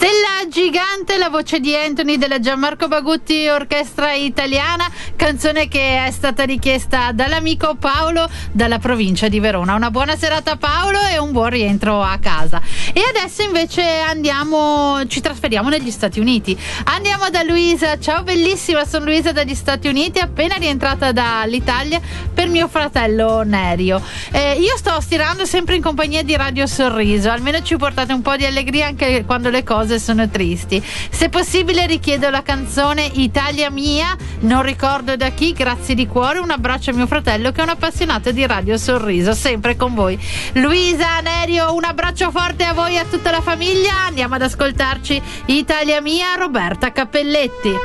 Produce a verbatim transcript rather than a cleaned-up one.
Stella Gigante, la voce di Anthony della Gianmarco Bagutti Orchestra Italiana, canzone che è stata richiesta dall'amico Paolo dalla provincia di Verona. Una buona serata Paolo e un buon rientro a casa. E adesso invece andiamo, ci trasferiamo negli Stati Uniti. Andiamo da Luisa. Ciao bellissima, sono Luisa dagli Stati Uniti, appena rientrata dall'Italia per mio fratello Nerio. Eh, io sto stirando sempre in compagnia di Radio Sorriso, almeno ci portate un po' di allegria anche quando le cose sono tristi. Se possibile richiedo la canzone Italia Mia, non ricordo da chi, grazie di cuore, un abbraccio a mio fratello che è un appassionato di Radio Sorriso, sempre con voi. Luisa, Nerio, un abbraccio forte a voi e a tutta la famiglia. Andiamo ad ascoltarci Italia Mia, Roberta Cappelletti.